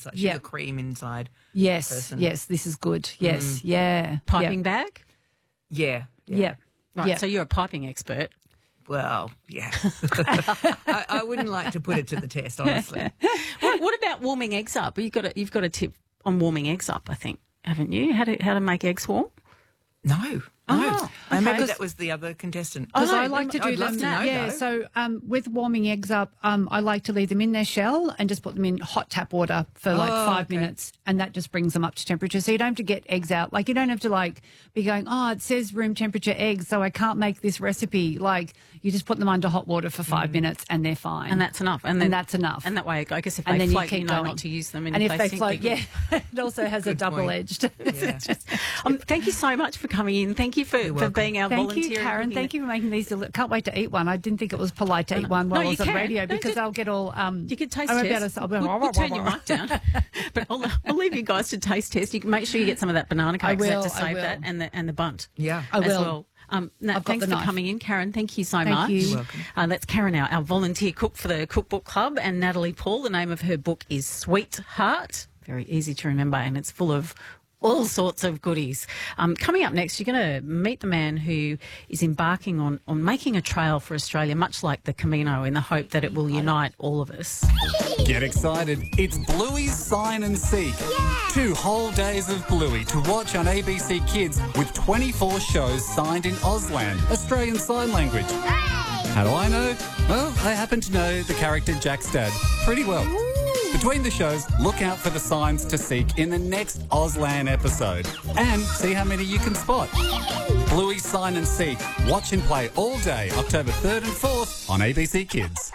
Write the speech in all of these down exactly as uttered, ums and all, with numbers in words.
inside. She's Yeah. a cream inside. Yes, person. yes, this is good. Yes, Mm. yeah. Piping yeah. bag? Yeah. Yeah. Right, yeah. so you're a piping expert. Well, yeah. I, I wouldn't like to put it to the test, honestly. What, what about warming eggs up? You've got a, you've got a tip on warming eggs up, I think, haven't you? How to how to make eggs warm? No. Oh, no. okay. I remember that was the other contestant. Because Oh, I no, like to do I'd love them. to know, yeah, though. so um, with warming eggs up, um, I like to leave them in their shell and just put them in hot tap water for like Oh, five okay. minutes, and that just brings them up to temperature. So you don't have to get eggs out. Like you don't have to like be going, oh, it says room temperature eggs, so I can't make this recipe. Like you just put them under hot water for five minutes, and they're fine. And that's enough. And, then, And that's enough. And that way, I guess if And they then you float, you, keep know going. not to use them. And, And if they sink, float, you- yeah, it also has a Good double point. edged. Yeah. Um, thank you so much for coming in. Thank you for, for welcome. being our Thank volunteer. you, Karen. Thank you for making these. Deli- Can't wait to eat one. I didn't think it was polite to eat one while No, I you was on can. radio No, because just- I'll get all. Um, You can taste I won't be test. able to- I'll be We'll, like, we'll turn your mic down. But I'll, I'll leave you guys to taste test. You can make sure you get some of that banana cake. I will, To save I will. that and the and the bunt. Yeah. I as will. well. Um, no, I've got thanks the for knife. coming in, Karen. Thank you so Thank much. you. You're welcome. Uh, that's Karen, our, our volunteer cook for the Cookbook Club, and Natalie Paul. The name of her book is Sweetheart. Very easy to remember, and it's full of all sorts of goodies. Um, coming up next, you're going to meet the man who is embarking on, on making a trail for Australia, much like the Camino, in the hope that it will unite all of us. Get excited. It's Bluey's Sign and Seek. Two whole days of Bluey to watch on A B C Kids with twenty-four shows signed in Auslan, Australian Sign Language. How do I know? Well, I happen to know the character Jack's dad pretty well. Between the shows, look out for the signs to seek in the next Auslan episode and see how many you can spot. Bluey's Sign and Seek. Watch and play all day, October third and fourth on A B C Kids.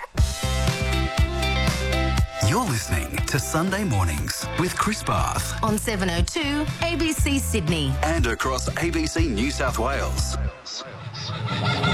You're listening to Sunday Mornings with Chris Bath On seven oh two A B C Sydney. and across A B C New South Wales.